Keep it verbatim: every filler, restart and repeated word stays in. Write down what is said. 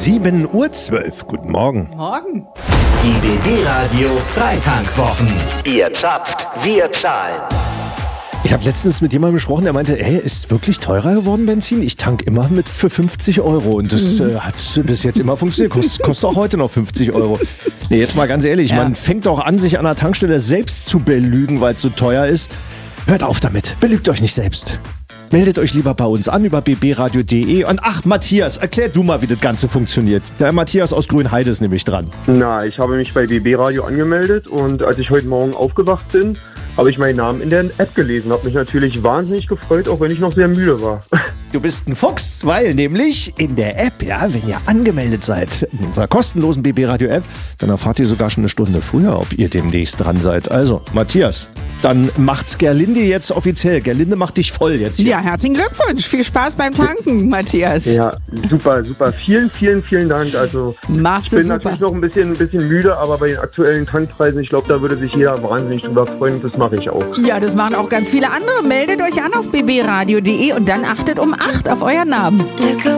sieben Uhr zwölf. Guten Morgen. Morgen. Die B B-Radio Freitankwwochen. Ihr zapft, wir zahlen. Ich habe letztens mit jemandem gesprochen, der meinte, hey, ist wirklich teurer geworden Benzin? Ich tank immer mit für fünfzig Euro und das äh, hat bis jetzt immer funktioniert. Kost, kostet auch heute noch fünfzig Euro. Nee, jetzt mal ganz ehrlich, ja. Man fängt auch an, sich an der Tankstelle selbst zu belügen, weil es so teuer ist. Hört auf damit, belügt euch nicht selbst. Meldet euch lieber bei uns an über b b radio punkt d e. Und ach, Matthias, erklär du mal, wie das Ganze funktioniert. Der Matthias aus Grünheide ist nämlich dran. Na, ich habe mich bei B B Radio angemeldet und als ich heute Morgen aufgewacht bin, habe ich meinen Namen in der App gelesen. Habe mich natürlich wahnsinnig gefreut, auch wenn ich noch sehr müde war. Du bist ein Fuchs, weil nämlich in der App, ja, wenn ihr angemeldet seid, in unserer kostenlosen B B Radio App, dann erfahrt ihr sogar schon eine Stunde früher, ob ihr demnächst dran seid. Also, Matthias, dann macht's Gerlinde jetzt offiziell. Gerlinde macht dich voll jetzt hier. Ja, herzlichen Glückwunsch. Viel Spaß beim Tanken, Matthias. Ja, super, super. Vielen, vielen, vielen Dank. Also, Machst ich du bin super. natürlich noch ein bisschen, ein bisschen müde, aber bei den aktuellen Tankpreisen, ich glaube, da würde sich jeder wahnsinnig drüber freuen. Das mache ich auch. Ja, das machen auch ganz viele andere. Meldet euch an auf b b radio punkt d e und dann achtet um acht auf euren Namen.